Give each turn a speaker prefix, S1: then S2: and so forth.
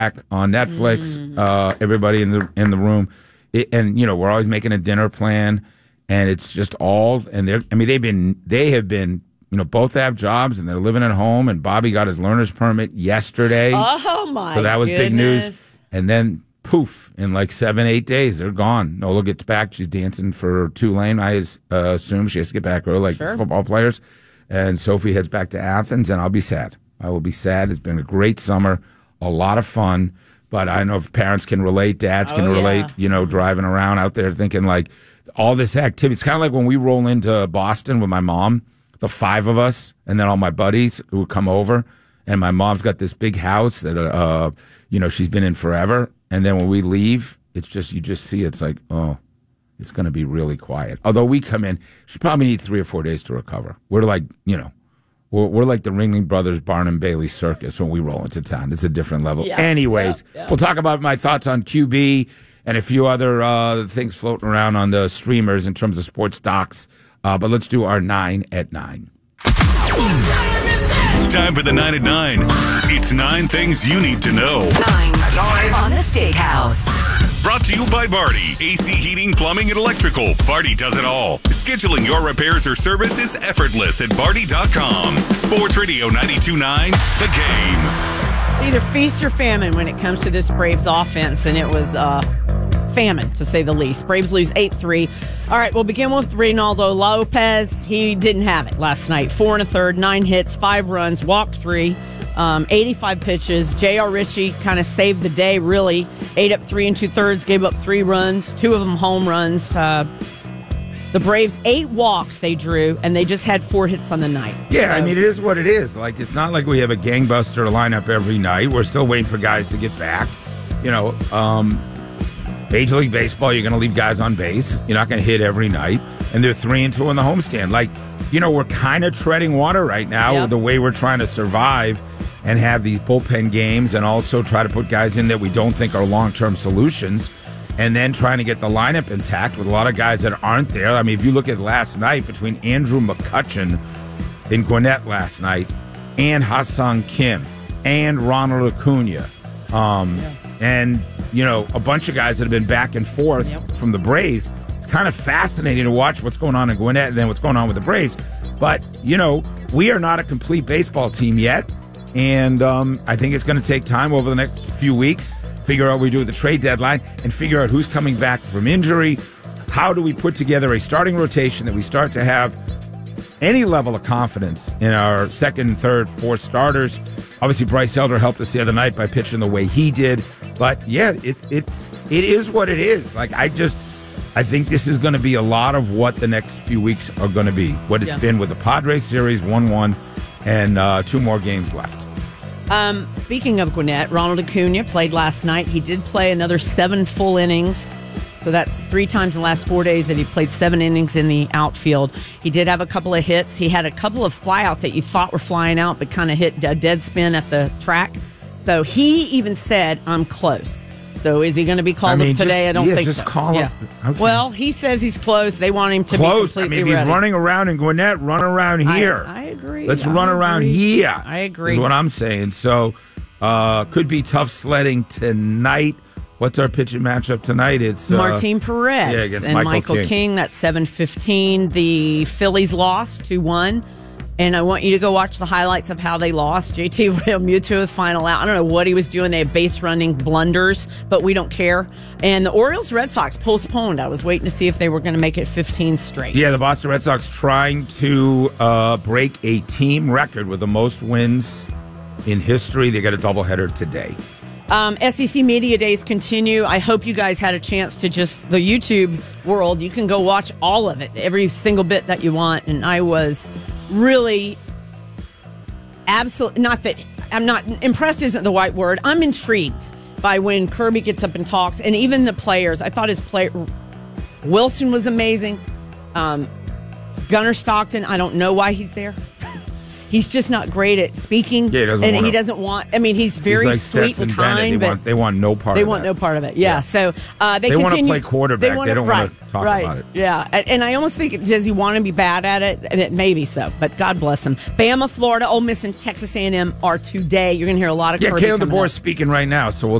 S1: on Netflix. Everybody in the room, and we're always making a dinner plan, and it's just all. And they have been. Both have jobs and they're living at home. And Bobby got his learner's permit yesterday.
S2: Oh my!
S1: So that was
S2: goodness.
S1: big news. And then poof, in like 7-8 days, they're gone. Nola gets back. She's dancing for Tulane. I assume she has to get back early, like football players. And Sophie heads back to Athens, and I'll be sad. I will be sad. It's been a great summer, a lot of fun. But I know if parents can relate, dads can relate, driving around out there thinking like all this activity. It's kind of like when we roll into Boston with my mom, the 5 of us, and then all my buddies who would come over. And my mom's got this big house that, she's been in forever. And then when we leave, it's just, you just see it's like, oh, it's going to be really quiet. Although we come in, she probably needs 3 or 4 days to recover. We're like, we're like the Ringling Brothers Barnum Bailey circus when we roll into town. It's a different level. Yeah, Anyways, we'll talk about my thoughts on QB and a few other things floating around on the streamers in terms of sports docs. But let's do our 9 at 9.
S3: Time for the 9 at 9. It's 9 things you need to know.
S4: 9 on the Steakhouse.
S3: Brought to you by Vardy. AC Heating, Plumbing, and Electrical. Vardy does it all. Scheduling your repairs or service is effortless at Vardy.com. Sports Radio 92.9, The Game.
S2: Either feast or famine when it comes to this Braves offense, and it was famine, to say the least. Braves lose 8-3. All right, we'll begin with Reynaldo Lopez. He didn't have it last night. 4 1/3, 9 hits, 5 runs, walked 3, 85 pitches. J.R. Ritchie kind of saved the day, really. 8 up 3 2/3, gave up 3 runs, 2 of them home runs. The Braves, 8 walks they drew, and they just had 4 hits on the night.
S1: Yeah, it is what it is. Like, it's not like we have a gangbuster lineup every night. We're still waiting for guys to get back. Major League Baseball, you're going to leave guys on base. You're not going to hit every night. And they're 3-2 in the homestand. Like, we're kind of treading water right now with the way we're trying to survive and have these bullpen games and also try to put guys in that we don't think are long-term solutions. And then trying to get the lineup intact with a lot of guys that aren't there. I mean, if you look at last night between Andrew McCutchen in Gwinnett last night and Ha-Seong Kim and Ronald Acuna, and a bunch of guys that have been back and forth from the Braves. It's kind of fascinating to watch what's going on in Gwinnett and then what's going on with the Braves. But, we are not a complete baseball team yet. And I think it's going to take time over the next few weeks, figure out what we do at the trade deadline, and figure out who's coming back from injury. How do we put together a starting rotation that we start to have any level of confidence in our second, third, fourth starters? Obviously, Bryce Elder helped us the other night by pitching the way he did. But, yeah, it is what it is. Like, I think this is going to be a lot of what the next few weeks are going to be. What it's been with the Padres series, 1-1, and 2 more games left.
S2: Speaking of Gwinnett, Ronald Acuna played last night. He did play another 7 full innings. So that's 3 times in the last 4 days that he played 7 innings in the outfield. He did have a couple of hits. He had a couple of flyouts that you thought were flying out, but kind of hit a dead spin at the track. So he even said, I'm close. So is he going to be called up today? I don't think so.
S1: Just call him. Okay.
S2: Well, he says he's close. They want him to be completely
S1: if
S2: ready.
S1: He's running around in Gwinnett, run around here.
S2: I agree.
S1: Let's run around here.
S2: I agree.
S1: Is what I'm saying. So could be tough sledding tonight. What's our pitching matchup tonight? It's
S2: Martin Perez
S1: against
S2: and
S1: Michael
S2: King. That's 7:15. The Phillies lost 2-1. And I want you to go watch the highlights of how they lost. JT Realmuto with final out. I don't know what he was doing. They had base running blunders, but we don't care. And the Orioles-Red Sox postponed. I was waiting to see if they were going to make it 15 straight.
S1: Yeah, the Boston Red Sox trying to break a team record with the most wins in history. They got a doubleheader today.
S2: SEC Media Days continue. I hope you guys had a chance to the YouTube world. You can go watch all of it, every single bit that you want. And I was really not that I'm not impressed isn't the right word. I'm intrigued by when Kirby gets up and talks, and even the players. I thought Wilson was amazing. Gunnar Stockton, I don't know why he's there. he's just not great at speaking.
S1: Yeah, he doesn't
S2: and
S1: wanna-
S2: he doesn't want. I mean, he's very
S1: like
S2: sweet
S1: Stetson
S2: and kind,
S1: Bennett.
S2: but
S1: They want no part.
S2: they
S1: of
S2: want
S1: that.
S2: no part of it. Yeah. So they
S1: wanna
S2: continue.
S1: play quarterback. They don't wanna talk
S2: right,
S1: about it.
S2: Yeah, and I almost think, does he want to be bad at it? Maybe so, but God bless him. Bama, Florida, Ole Miss, and Texas A&M are today. You're going to hear a lot of
S1: Yeah,
S2: Kirby
S1: Caleb
S2: coming
S1: DeBoer
S2: up.
S1: is speaking right now, so we'll